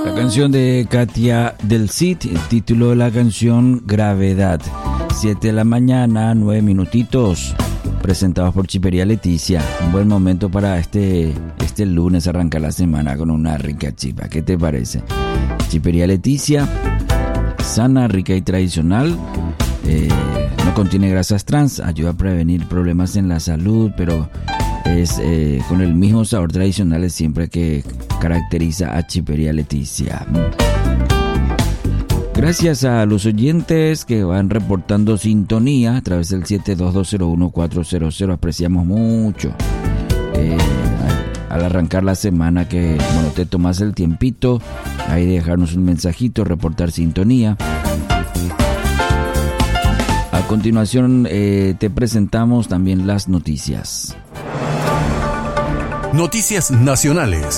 La canción de Katia del Cid, el título de la canción Gravedad. 7 de la mañana, 9 minutitos, presentados por Chipería Leticia. Un buen momento para este lunes arrancar la semana con una rica chipa. ¿Qué te parece? Chipería Leticia, sana, rica y tradicional. No contiene grasas trans, ayuda a prevenir problemas en la salud, pero es con el mismo sabor tradicional de siempre que caracteriza a Chipería Leticia. Gracias a los oyentes que van reportando sintonía a través del 72201-400, apreciamos mucho al arrancar la semana que te tomas el tiempito ahí de dejarnos un mensajito, reportar sintonía. A continuación te presentamos también las noticias. Noticias nacionales.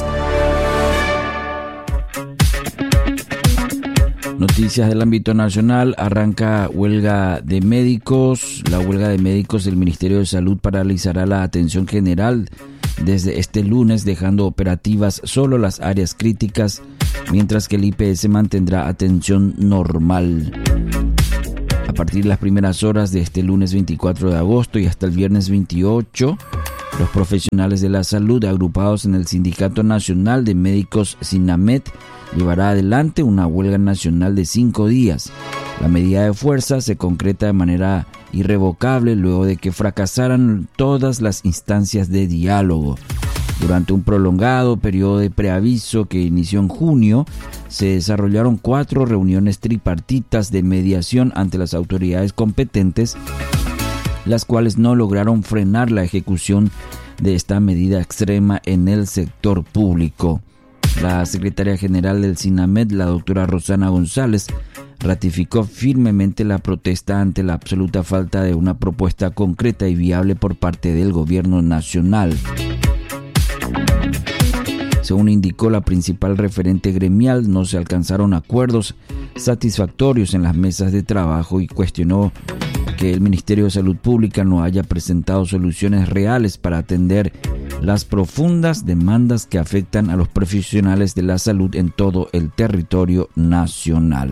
Noticias del ámbito nacional. Arranca huelga de médicos. La huelga de médicos del Ministerio de Salud paralizará la atención general desde este lunes, dejando operativas solo las áreas críticas, mientras que el IPS mantendrá atención normal. A partir de las primeras horas de este lunes 24 de agosto y hasta el viernes 28, los profesionales de la salud agrupados en el Sindicato Nacional de Médicos SINAMED llevará adelante una huelga nacional de 5 días. La medida de fuerza se concreta de manera irrevocable luego de que fracasaran todas las instancias de diálogo. Durante un prolongado periodo de preaviso que inició en junio, se desarrollaron 4 reuniones tripartitas de mediación ante las autoridades competentes, las cuales no lograron frenar la ejecución de esta medida extrema en el sector público. La secretaria general del SINAMED, la doctora Rosana González, ratificó firmemente la protesta ante la absoluta falta de una propuesta concreta y viable por parte del gobierno nacional. Según indicó la principal referente gremial, no se alcanzaron acuerdos satisfactorios en las mesas de trabajo y cuestionó que el Ministerio de Salud Pública no haya presentado soluciones reales para atender las profundas demandas que afectan a los profesionales de la salud en todo el territorio nacional.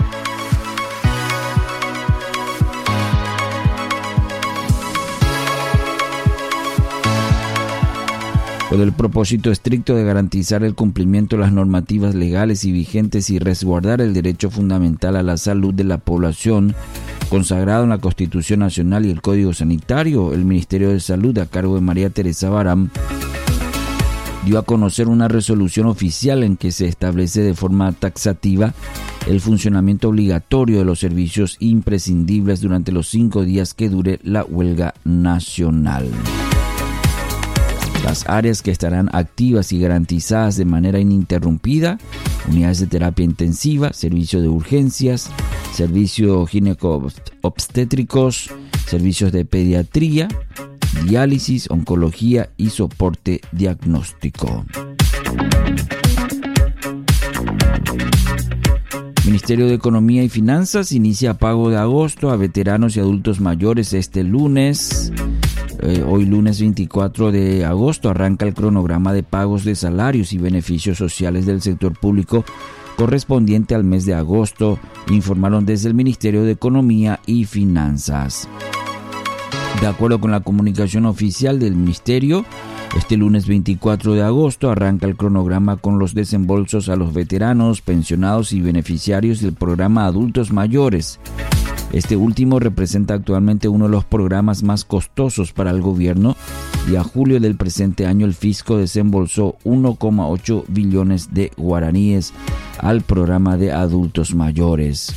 Con el propósito estricto de garantizar el cumplimiento de las normativas legales y vigentes y resguardar el derecho fundamental a la salud de la población, consagrado en la Constitución Nacional y el Código Sanitario, el Ministerio de Salud, a cargo de María Teresa Baram, dio a conocer una resolución oficial en que se establece de forma taxativa el funcionamiento obligatorio de los servicios imprescindibles durante los 5 días que dure la huelga nacional. Las áreas que estarán activas y garantizadas de manera ininterrumpida: unidades de terapia intensiva, servicio de urgencias, servicio gineco-obstétricos, servicios de pediatría, diálisis, oncología y soporte diagnóstico. Ministerio de Economía y Finanzas inicia pago de agosto a veteranos y adultos mayores este lunes. Hoy lunes 24 de agosto arranca el cronograma de pagos de salarios y beneficios sociales del sector público correspondiente al mes de agosto, informaron desde el Ministerio de Economía y Finanzas. De acuerdo con la comunicación oficial del Ministerio, este lunes 24 de agosto arranca el cronograma con los desembolsos a los veteranos, pensionados y beneficiarios del programa Adultos Mayores. Este último representa actualmente uno de los programas más costosos para el gobierno y a julio del presente año el fisco desembolsó 1,8 billones de guaraníes al programa de adultos mayores.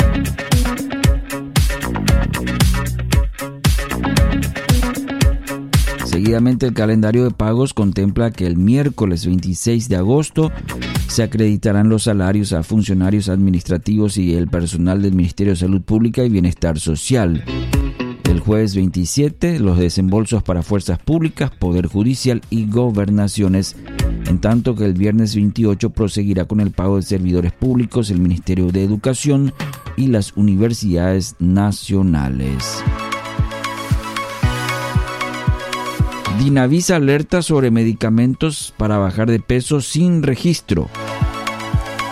Seguidamente, el calendario de pagos contempla que el miércoles 26 de agosto se acreditarán los salarios a funcionarios administrativos y el personal del Ministerio de Salud Pública y Bienestar Social. El jueves 27, los desembolsos para fuerzas públicas, Poder Judicial y Gobernaciones, en tanto que el viernes 28 proseguirá con el pago de servidores públicos, el Ministerio de Educación y las universidades nacionales. Dinavisa alerta sobre medicamentos para bajar de peso sin registro.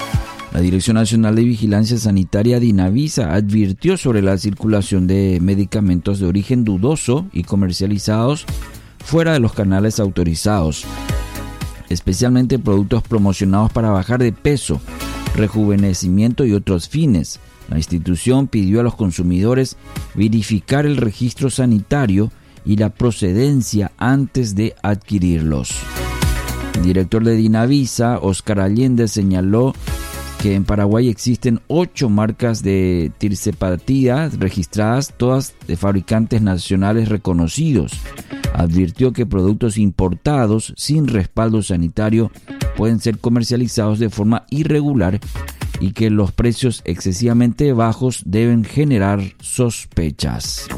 La Dirección Nacional de Vigilancia Sanitaria DINAVISA advirtió sobre la circulación de medicamentos de origen dudoso y comercializados fuera de los canales autorizados, especialmente productos promocionados para bajar de peso, rejuvenecimiento y otros fines. La institución pidió a los consumidores verificar el registro sanitario y la procedencia antes de adquirirlos. El director de DINAVISA, Oscar Allende, señaló que en Paraguay existen 8 marcas de tirzepatida registradas, todas de fabricantes nacionales reconocidos. Advirtió que productos importados sin respaldo sanitario pueden ser comercializados de forma irregular y que los precios excesivamente bajos deben generar sospechas.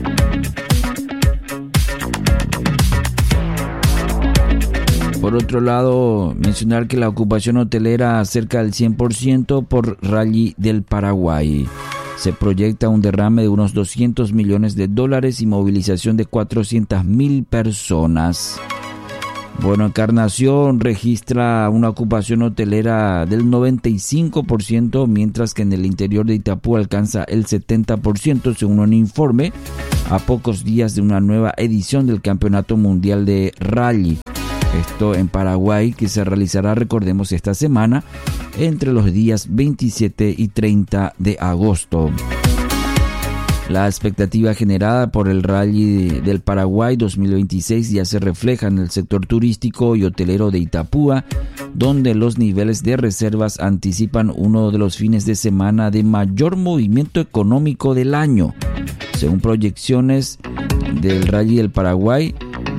Por otro lado, mencionar que la ocupación hotelera cerca del 100% por Rally del Paraguay. Se proyecta un derrame de unos $200 millones y movilización de 400.000 personas. Bueno, Encarnación registra una ocupación hotelera del 95%, mientras que en el interior de Itapúa alcanza el 70%, según un informe a pocos días de una nueva edición del Campeonato Mundial de Rally. Esto en Paraguay, que se realizará, recordemos, esta semana entre los días 27 y 30 de agosto. La expectativa generada por el Rally del Paraguay 2026 ya se refleja en el sector turístico y hotelero de Itapúa, donde los niveles de reservas anticipan uno de los fines de semana de mayor movimiento económico del año. Según proyecciones del Rally del Paraguay,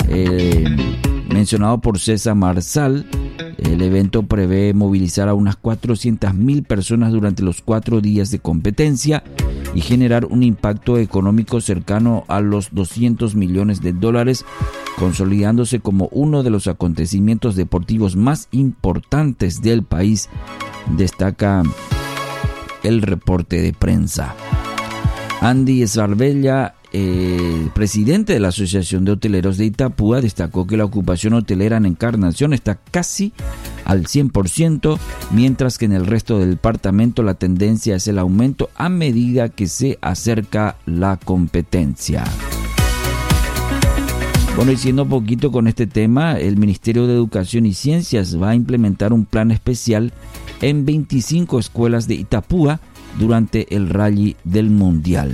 mencionado por César Marsal, el evento prevé movilizar a unas 400.000 personas durante los 4 días de competencia y generar un impacto económico cercano a los $200 millones, consolidándose como uno de los acontecimientos deportivos más importantes del país, destaca el reporte de prensa. Andy Sarbella, presidente de la Asociación de Hoteleros de Itapúa, destacó que la ocupación hotelera en Encarnación está casi al 100%, mientras que en el resto del departamento la tendencia es el aumento a medida que se acerca la competencia. Bueno, y siendo poquito con este tema, el Ministerio de Educación y Ciencias va a implementar un plan especial en 25 escuelas de Itapúa durante el Rally del Mundial.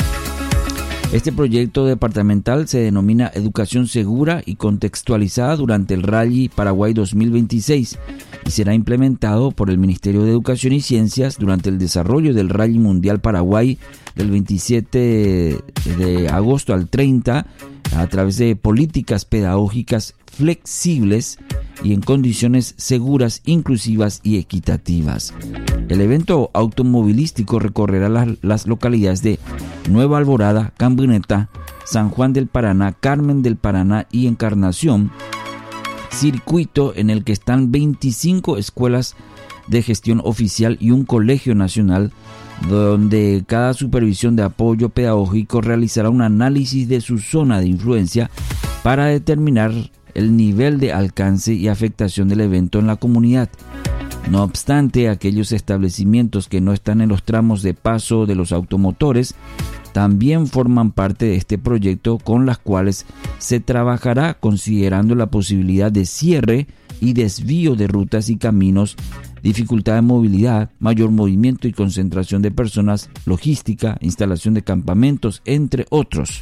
Este proyecto departamental se denomina Educación Segura y Contextualizada durante el Rally Paraguay 2026 y será implementado por el Ministerio de Educación y Ciencias durante el desarrollo del Rally Mundial Paraguay del 27 de agosto al 30 a través de políticas pedagógicas flexibles y en condiciones seguras, inclusivas y equitativas. El evento automovilístico recorrerá las localidades de Nueva Alborada, Cambuneta, San Juan del Paraná, Carmen del Paraná y Encarnación, circuito en el que están 25 escuelas de gestión oficial y un colegio nacional, donde cada supervisión de apoyo pedagógico realizará un análisis de su zona de influencia para determinar el nivel de alcance y afectación del evento en la comunidad. No obstante, aquellos establecimientos que no están en los tramos de paso de los automotores también forman parte de este proyecto, con las cuales se trabajará considerando la posibilidad de cierre y desvío de rutas y caminos, dificultad de movilidad, mayor movimiento y concentración de personas, logística, instalación de campamentos, entre otros.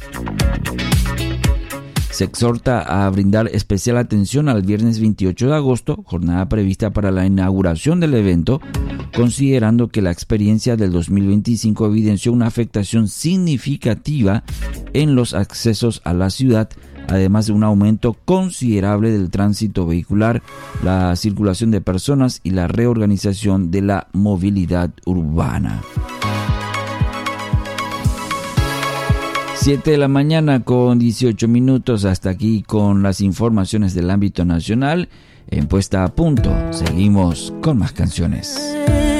Se exhorta a brindar especial atención al viernes 28 de agosto, jornada prevista para la inauguración del evento, considerando que la experiencia del 2025 evidenció una afectación significativa en los accesos a la ciudad, además de un aumento considerable del tránsito vehicular, la circulación de personas y la reorganización de la movilidad urbana. 7 de la mañana con 18 minutos. Hasta aquí con las informaciones del ámbito nacional. En Puesta a Punto, seguimos con más canciones.